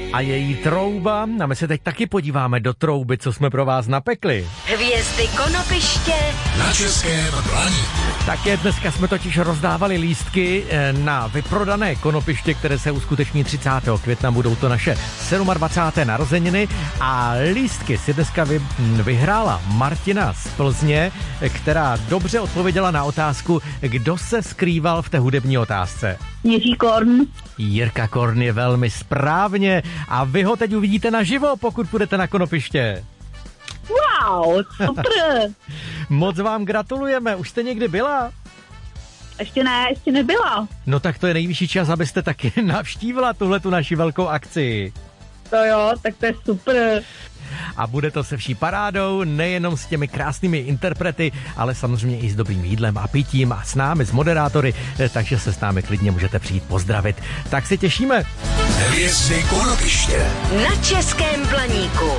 a její trouba. A my se teď taky podíváme do trouby, co jsme pro vás napekli. Hvězdy konopiště na Českém Blaníku. Také dneska jsme totiž rozdávali lístky na vyprodané konopiště, které se uskuteční 30. května. Budou to naše 27. narozeniny a lístky si dneska vyhrála Martina z Plzně, která dobře odpověděla na otázku, kdo se skrýval v té hudební otázce. Jiří Korn. Jirka Korn je velmi správně a vy ho teď uvidíte naživo, pokud půjdete na konopiště. Wow, super. Moc vám gratulujeme, už jste někdy byla? Ještě nebyla. No tak to je nejvyšší čas, abyste taky navštívila tuhletu naši velkou akci. To jo, tak to je super. A bude to se vší parádou, nejenom s těmi krásnými interprety, ale samozřejmě i s dobrým jídlem a pitím a s námi, s moderátory, takže se s námi klidně můžete přijít pozdravit. Tak se těšíme. Hvězdy konopiště na Českém Blaníku.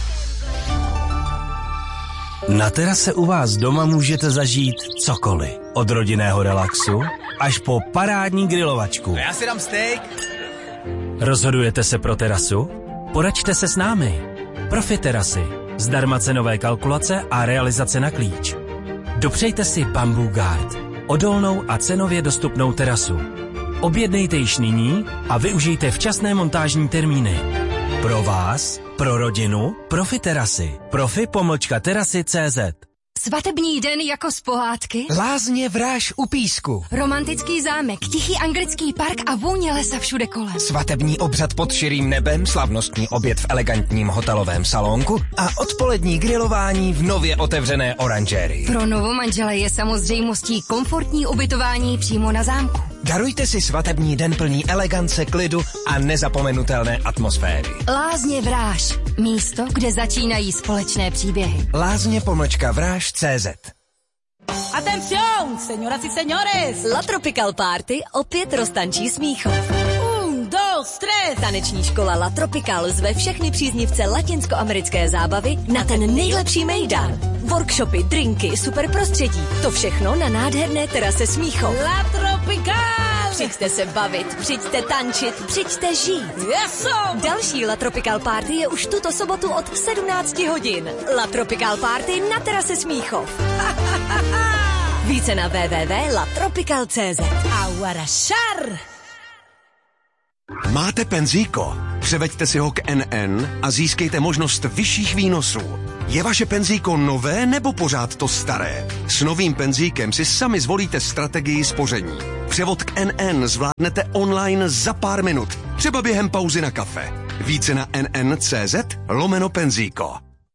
Na terase u vás doma můžete zažít cokoliv. Od rodinného relaxu až po parádní grilovačku. Já si dám steak. Rozhodujete se pro terasu? Poraďte se s námi. Profi terasy. Zdarma cenové kalkulace a realizace na klíč. Dopřejte si Bamboo Guard. Odolnou a cenově dostupnou terasu. Objednejte již nyní a využijte včasné montážní termíny. Pro vás, pro rodinu, Profi terasy. Profi-terasy.cz. Svatební den jako z pohádky? Lázně Vráž u Písku. Romantický zámek, tichý anglický park a vůně lesa všude kolem. Svatební obřad pod širým nebem, slavnostní oběd v elegantním hotelovém salonku a odpolední grilování v nově otevřené oranžérii. Pro novomanžele je samozřejmostí komfortní ubytování přímo na zámku. Darujte si svatební den plný elegance, klidu a nezapomenutelné atmosféry. Lázně Vráž. Místo, kde začínají společné příběhy. Lázně-Vráž.cz. Atención, señoras y señores. La Tropical Party opět roztančí Smíchov. 1, 2, 3. Taneční škola La Tropical zve všechny příznivce latinskoamerické zábavy na ten nejlepší mejdan. Workshopy, drinky, super prostředí. To všechno na nádherné terase Smíchov. La Tropical. Přijďte se bavit, přijďte tančit, přijďte žít. Yeso. Další La Tropical Party je už tuto sobotu od 17 hodin. La Tropical Party na terase Smíchov. Více na www.latropical.cz. Aguarašar. Máte penzíko? Převeďte si ho k NN a získejte možnost vyšších výnosů. Je vaše penzíko nové nebo pořád to staré? S novým penzíkem si sami zvolíte strategii spoření. Převod k NN zvládnete online za pár minut, třeba během pauzy na kafe. Více na nn.cz/penzíko.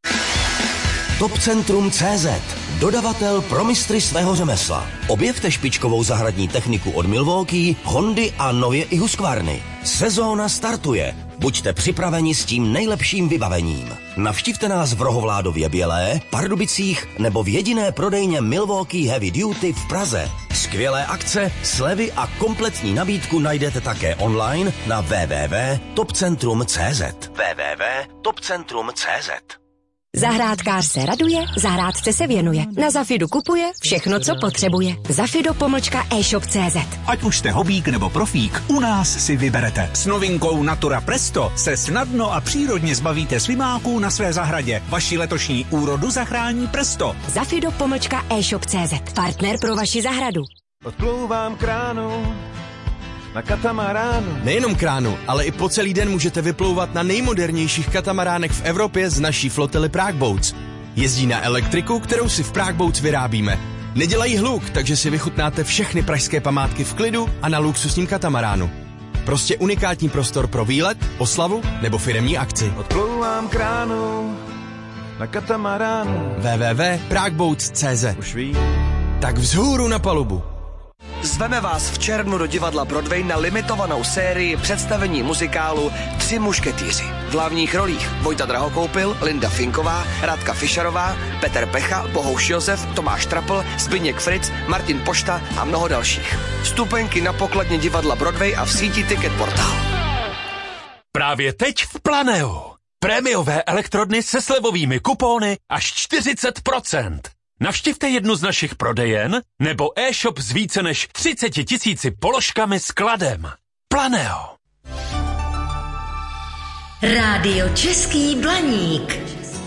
Topcentrum.cz, dodavatel pro mistry svého řemesla. Objevte špičkovou zahradní techniku od Milwaukee, Hondy a nově i Husqvarny. Sezóna startuje. Buďte připraveni s tím nejlepším vybavením. Navštivte nás v Rohovládově Bělé, Pardubicích nebo v jediné prodejně Milwaukee Heavy Duty v Praze. Skvělé akce, slevy a kompletní nabídku najdete také online na www.topcentrum.cz. www.topcentrum.cz. Zahrádkář se raduje, zahrádce se věnuje. Na Zafidu kupuje všechno, co potřebuje. Zafido-e-shop.cz. Ať už jste hobík nebo profík, u nás si vyberete. S novinkou Natura Presto se snadno a přírodně zbavíte slimáků na své zahradě. Vaši letošní úrodu zachrání Presto. Zafido-e-shop.cz. Partner pro vaši zahradu. Odplouvám kránu na katamaránu. Nejenom kránu, ale i po celý den můžete vyplouvat na nejmodernějších katamaránech v Evropě z naší flotily Prague Boats. Jezdí na elektriku, kterou si v Prague Boats vyrábíme. Nedělají hluk, takže si vychutnáte všechny pražské památky v klidu a na luxusním katamaránu. Prostě unikátní prostor pro výlet, oslavu nebo firemní akci. Odplouvám kránu na katamaránu. www.pragueboats.cz. Už ví. Tak vzhůru na palubu. Zveme vás v červnu do divadla Broadway na limitovanou sérii představení muzikálu Tři mušketýři. V hlavních rolích Vojta Drahokoupil, Linda Finková, Radka Fischerová, Petr Pecha, Bohouš Josef, Tomáš Trapl, Zbyněk Fritz, Martin Pošta a mnoho dalších. Vstupenky na pokladně divadla Broadway a v síti Ticket Portal. Právě teď v Planeu. Prémiové elektrodny se slevovými kupóny až 40%. Navštivte jednu z našich prodejen nebo e-shop s více než 30 000 položkami s kladem. Planeo. Rádio Český Blaník.